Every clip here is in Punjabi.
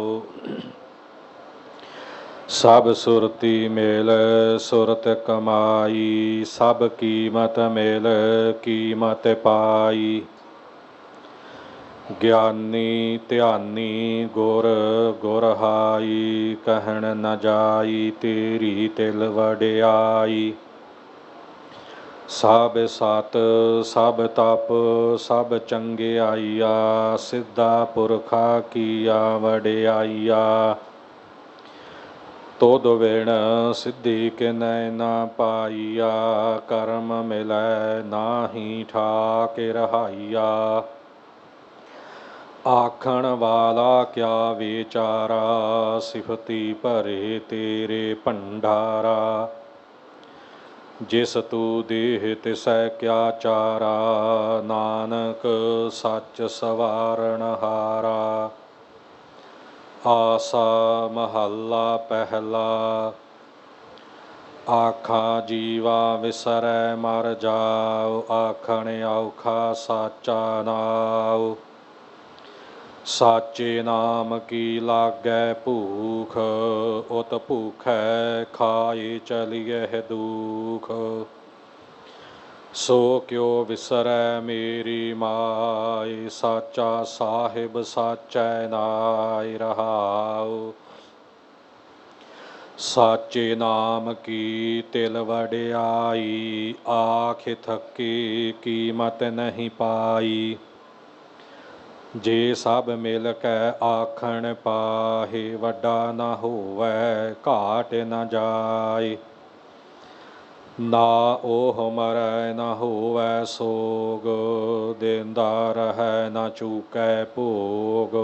ਰਹਾਉ। ਸਭ ਸੁਰਤੀ ਮੇਲ ਸੁਰਤ ਕਮਾਈ, ਸਭ ਕੀਮਤ ਮੇਲ ਕੀਮਤ ਪਾਈ। ਗਿਆਨੀ ਧਿਆਨੀ ਗੁਰ ਗੁਰ ਹਾਈ, ਕਹਿਣ ਨ ਜਾਈ ਤੇਰੀ ਤਿਲ ਵਡਿਆਈ। ਸਭ ਸਤ ਸਭ ਤਪ ਸਭ ਚੰਗਿਆਈਆ, ਸਿੱਧਾ ਪੁਰਖਾ ਕੀਆ ਵਡਿਆਈਆ। ਤੁਧ ਵਿਣ ਸਿੱਧੀ ਕਿਨੈ ਨਾ ਪਾਈਆ, ਕਰਮ ਮਿਲੈ ਨਾਹੀ ਠਾਕਿ ਰਹਾਈਆ। ਆਖਣ ਵਾਲਾ ਕਿਆ ਵਿਚਾਰਾ, ਸਿਫਤੀ ਭਰੇ ਤੇਰੇ ਭੰਡਾਰਾ। ਜਿਸ ਤੂੰ ਦੇਹ ਤਿਸੈ ਕਿਆ ਚਾਰਾ, ਨਾਨਕ ਸੱਚ ਸਵਾਰਨ ਹਾਰਾ। ਆਸਾ ਮਹੱਲਾ ਪਹਿਲਾ। ਆਖਾ ਜੀਵਾ ਵਿਸਰੈ ਮਰ ਜਾਉ, ਆਖਣ ਔਖਾ ਸਾਚਾ ਨਾਉ। ਸਾਚੇ ਨਾਮ ਕੀ ਲਾਗੈ ਭੂਖ, ਉਤ ਭੂਖੈ ਖਾਏ ਚਲੀਐ ਦੂਖ। ਸੋ ਕਿਉ ਵਿਸਰੈ ਮੇਰੀ ਮਾਇ, ਸਾਚਾ ਸਾਹਿਬ ਸਾਚੈ ਨਾਇ ਰਹਾਉ। ਸਾਚੇ ਨਾਮ ਕੀ ਤਿਲ ਵਡਿਆਈ, ਆਖ ਥਕੇ ਕੀਮਤ ਨਹੀਂ ਪਾਈ। ਜੇ ਸਭ ਮਿਲ ਕੈ ਆਖਣ ਪਾਹੇ, ਵੱਡਾ ਨਾ ਹੋਵੈ ਘਾਟ ਨ ਜਾਏ। ਨਾ ਉਹ ਮਰੈ ਨਾ ਹੋਵੈ ਸੋਗ, ਦੇਂਦਾ ਰਹੈ ਨਾ ਚੂਕੈ ਭੋਗ।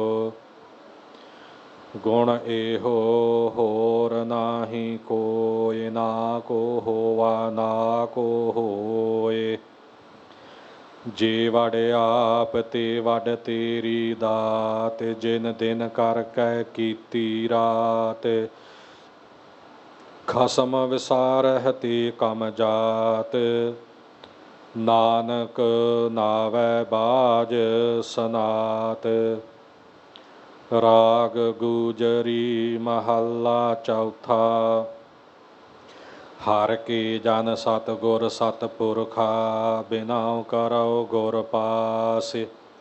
ਗੁਣ ਇਹੋ ਹੋਰ ਨਾਹੀ ਕੋਇ, ਨਾ ਕੋ ਹੋਵਾ ਨਾ ਕੋ ਹੋਇ। ਜੇ ਵਡ ਆਪ ਤੇ ਵਡ ਤੇਰੀ ਦਾਤ, ਜਿਨ ਦਿਨ ਕਰ ਕੈ ਕੀਤੀ ਰਾਤ। ਖਸਮ ਵਿਸਾਰਹਿ ਤੇ ਕਮ ਜਾਤ, ਨਾਨਕ ਨਾਵੈ ਬਾਝ ਸਨਾਤ। ਰਾਗ ਗੁਜਰੀ ਮਹੱਲਾ ਚੌਥਾ। ਹਰਿ ਕੇ ਜਨ ਸਤਿਗੁਰ ਸਤਿਪੁਰਖਾ, ਬਿਨਉ ਕਰਉ ਗੁਰ ਪਾਸ।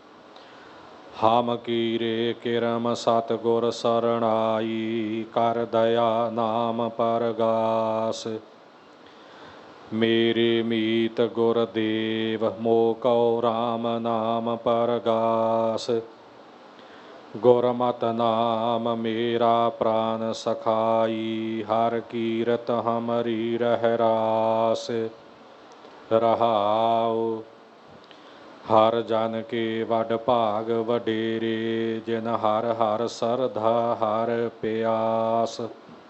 ਹਮ ਕੀਰੇ ਕਿਰਮ ਸਤਿਗੁਰ ਸਰਣਾਈ, ਕਰ ਦਇਆ ਨਾਮ ਪਰਗਾਸ। ਮੇਰੇ ਮੀਤ ਗੁਰਦੇਵ, ਮੋਹ ਕਉ ਰਾਮ ਨਾਮ ਪਰਗਾਸ। ਗੁਰਮਤਿ ਨਾਮ ਮੇਰਾ ਪ੍ਰਾਨ ਸਖਾਈ, ਹਰਿ ਕੀਰਤ ਹਮਰੀ ਰਹਿ ਰਾਸ ਰਹਾਉ। ਹਰਿ ਜਨ ਕੇ ਵਡ ਭਾਗ ਵਡੇਰੇ, ਜਿਨ ਹਰਿ ਹਰਿ ਸਰਧਾ ਹਰਿ ਪਿਆਸ।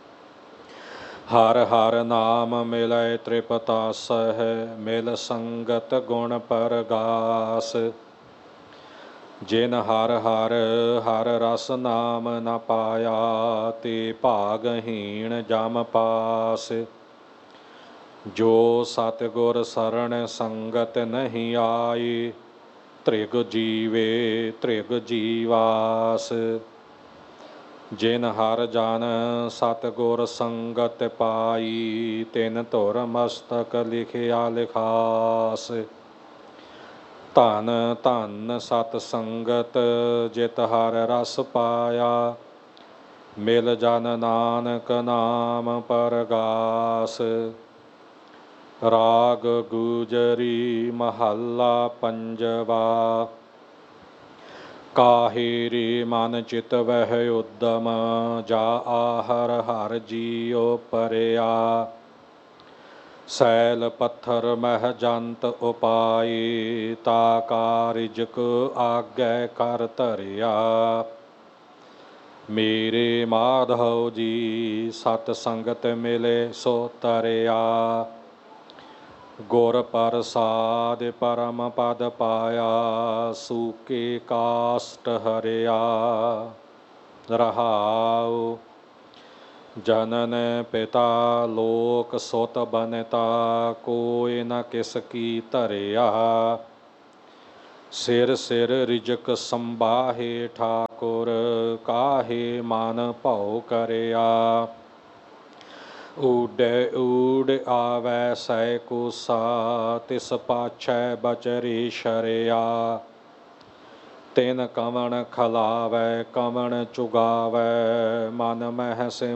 ਹਰਿ ਹਰਿ ਨਾਮ ਮਿਲੈ ਤ੍ਰਿਪਤਾਸਹਿ, ਮਿਲ ਸੰਗਤ ਗੁਣ ਪਰਗਾਸ। ਜਿਨ ਹਰਿ ਹਰਿ ਹਰਿ ਰਸ ਨਾਮ ਨ ਪਾਇਆ, ਤੇ ਭਾਗਹੀਣ ਜਮ ਪਾਸ। ਜੋ ਸਤਿਗੁਰ ਸਰਣ ਸੰਗਤ ਨਹੀਂ ਆਈ, ਤ੍ਰਿਗ ਜੀਵੇ ਤ੍ਰਿਗ ਜੀਵਾਸ। ਜਿਨ ਹਰਿ ਜਨ ਸਤਿਗੁਰ ਸੰਗਤ ਪਾਈ, ਤਿਨ ਧੁਰ ਮਸਤਕ ਲਿਖਿਆ ਲਿਖਾਸ। ਧਨ ਧਨ ਸਤ ਸੰਗਤ, ਜਿਤ ਹਰਿ ਰਸ ਪਾਇਆ, ਮਿਲ ਜਨ ਨਾਨਕ ਨਾਮ ਪਰਗਾਸ। ਰਾਗ ਗੁਜਰੀ ਮਹੱਲਾ ਪੰਜਵਾ। ਕਾਹੇ ਰੇ ਮਨ ਚਿਤ ਵਹਿ ਉਦਮ, ਜਾ ਆਹਰ ਹਰਿ ਜੀਉ ਪਰਿਆ। ਸੈਲ ਪੱਥਰ ਮਹਿ ਜੰਤ ਉਪਾਏ, ਤਾ ਕਾ ਰਿਜਕ ਆਗੈ ਕਰ ਧਰਿਆ। ਮੇਰੇ ਮਾਧਵ ਜੀ ਸਤ ਸੰਗਤ ਮਿਲੇ ਸੋ ਤਰਿਆ। ਗੁਰ ਪ੍ਰਸਾਦਿ ਪਰਮ ਪਦ ਪਾਇਆ, ਸੂਕੇ ਕਾਸ਼ਟ ਹਰਿਆ ਰਹਾਉ। ਜਨਨ ਪਿਤਾ ਲੋਕ ਸੁਤ ਬਨਤਾ, ਕੋਇ ਨ ਕਿਸ ਕੀ ਧਰਿਆ। ਸਿਰ ਸਿਰ ਰਿਜਕ ਸੰਬਾਹੇ ਠਾਕ, ਠਾਕੁਰ ਕਾਹੇ ਮਨ ਭਉ ਕਰਿਆ। ਊਡੇ ਊੜ ਆਵੈ ਸੈ ਕੂਸਾ ਤਿਸ ਪਾਛੈ ਬਚਰੀ ਸ਼ਰਿਆ। ਤਿਨ ਕਵਣ ਖਲਾਵੈ ਕਵਣ ਚੁਗਾਵੈ ਮਨ ਮਹਿ